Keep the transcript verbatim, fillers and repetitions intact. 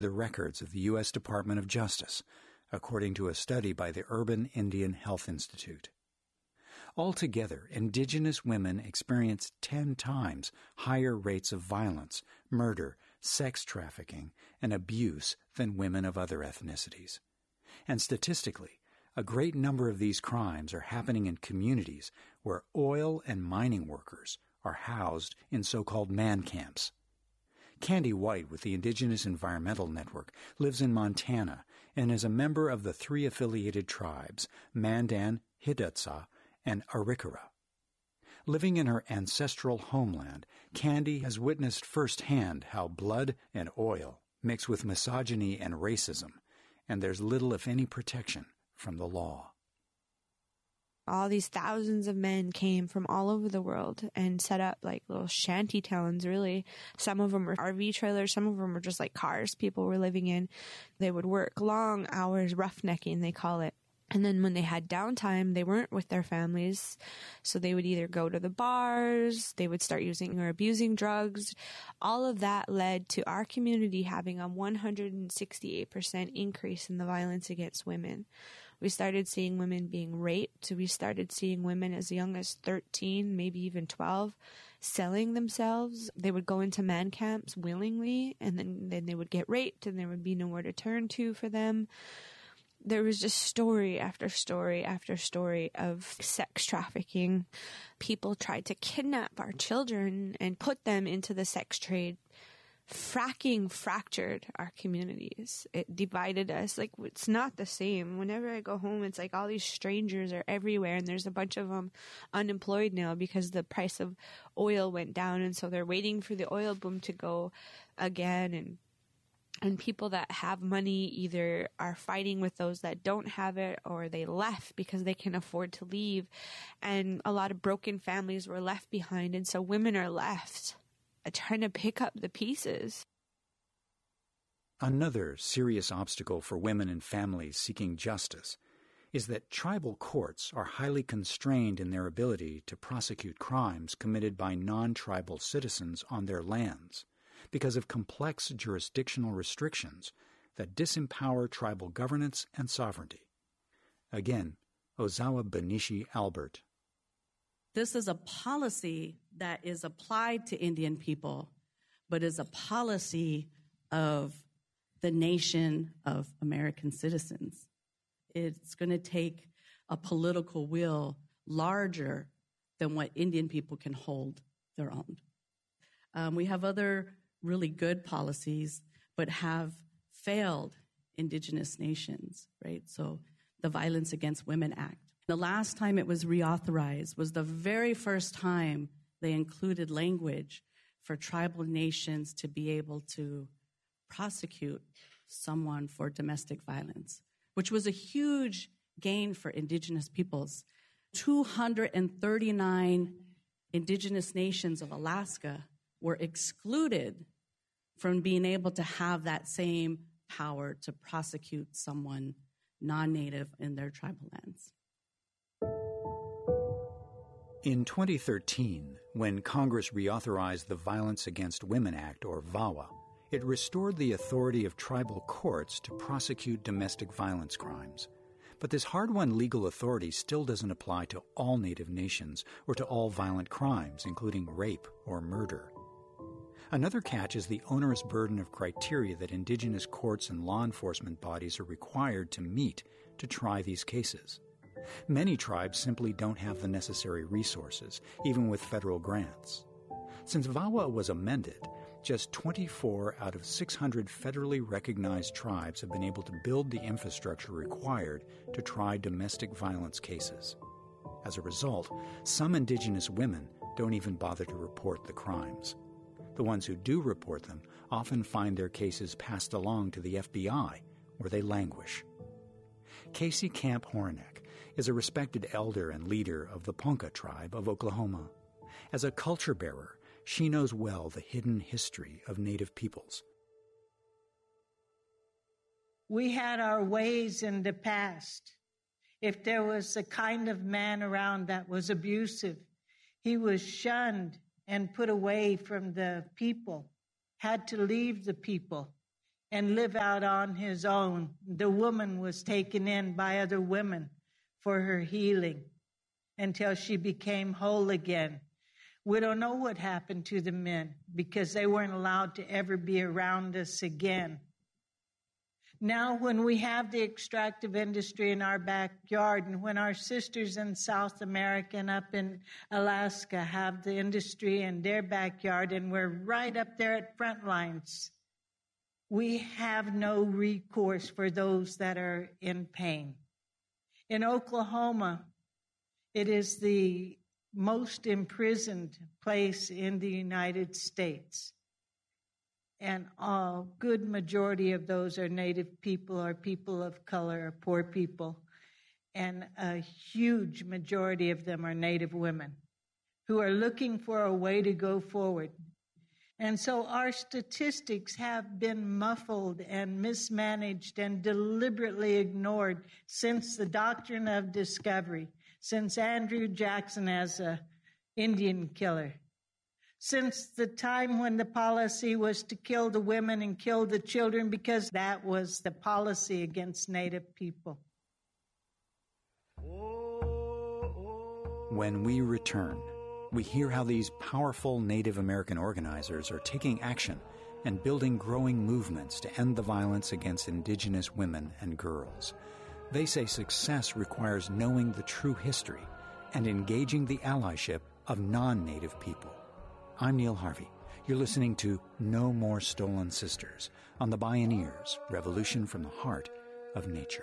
the records of the U S Department of Justice, according to a study by the Urban Indian Health Institute. Altogether, Indigenous women experience ten times higher rates of violence, murder, sex trafficking, and abuse than women of other ethnicities. And statistically, a great number of these crimes are happening in communities where oil and mining workers are housed in so-called man camps. Candy White with the Indigenous Environmental Network lives in Montana and is a member of the three affiliated tribes, Mandan, Hidatsa, and Arikara. Living in her ancestral homeland, Candy has witnessed firsthand how blood and oil mix with misogyny and racism, and there's little, if any, protection from the law. All these thousands of men came from all over the world and set up like little shanty towns, really. Some of them were R V trailers. Some of them were just like cars people were living in. They would work long hours, roughnecking, they call it. And then when they had downtime, they weren't with their families. So they would either go to the bars, they would start using or abusing drugs. All of that led to our community having a one hundred sixty-eight percent increase in the violence against women. We started seeing women being raped. We started seeing women as young as thirteen, maybe even twelve, selling themselves. They would go into man camps willingly, and then, then they would get raped, and there would be nowhere to turn to for them. There was just story after story after story of sex trafficking. People tried to kidnap our children and put them into the sex trade. Fracking fractured our communities. It divided us. Like, it's not the same. Whenever I go home, it's like all these strangers are everywhere, and there's a bunch of them unemployed now because the price of oil went down, and so they're waiting for the oil boom to go again. And And people that have money either are fighting with those that don't have it, or they left because they can afford to leave. And a lot of broken families were left behind. And so women are left trying to pick up the pieces. Another serious obstacle for women and families seeking justice is that tribal courts are highly constrained in their ability to prosecute crimes committed by non-tribal citizens on their lands, because of complex jurisdictional restrictions that disempower tribal governance and sovereignty. Again, Ozawa Benishi Albert. This is a policy that is applied to Indian people, but is a policy of the nation of American citizens. It's going to take a political will larger than what Indian people can hold their own. Um, we have other really good policies, but have failed Indigenous nations, right? So the Violence Against Women Act. The last time it was reauthorized was the very first time they included language for tribal nations to be able to prosecute someone for domestic violence, which was a huge gain for Indigenous peoples. two hundred thirty-nine Indigenous nations of Alaska were excluded from being able to have that same power to prosecute someone non-native in their tribal lands. In twenty thirteen, when Congress reauthorized the Violence Against Women Act, or VAWA, it restored the authority of tribal courts to prosecute domestic violence crimes. But this hard-won legal authority still doesn't apply to all Native nations or to all violent crimes, including rape or murder. Another catch is the onerous burden of criteria that Indigenous courts and law enforcement bodies are required to meet to try these cases. Many tribes simply don't have the necessary resources, even with federal grants. Since VAWA was amended, just twenty-four out of six hundred federally recognized tribes have been able to build the infrastructure required to try domestic violence cases. As a result, some Indigenous women don't even bother to report the crimes. The ones who do report them often find their cases passed along to the F B I, where they languish. Casey Camp Hornak is a respected elder and leader of the Ponca tribe of Oklahoma. As a culture bearer, she knows well the hidden history of Native peoples. We had our ways in the past. If there was a kind of man around that was abusive, he was shunned and put away from the people, had to leave the people. and live out on his own. The woman was taken in by other women for her healing until she became whole again. We don't know what happened to the men because they weren't allowed to ever be around us again. Now, when we have the extractive industry in our backyard, and when our sisters in South America and up in Alaska have the industry in their backyard, and we're right up there at front lines, we have no recourse for those that are in pain. In Oklahoma, it is the most imprisoned place in the United States. And a good majority of those are Native people or people of color or poor people. And a huge majority of them are Native women who are looking for a way to go forward. And so our statistics have been muffled and mismanaged and deliberately ignored since the doctrine of discovery, since Andrew Jackson as an Indian killer, since the time when the policy was to kill the women and kill the children because that was the policy against Native people. When we return, we hear how these powerful Native American organizers are taking action and building growing movements to end the violence against Indigenous women and girls. They say success requires knowing the true history and engaging the allyship of non-Native people. I'm Neil Harvey. You're listening to No More Stolen Sisters on the Bioneers, Revolution from the Heart of Nature.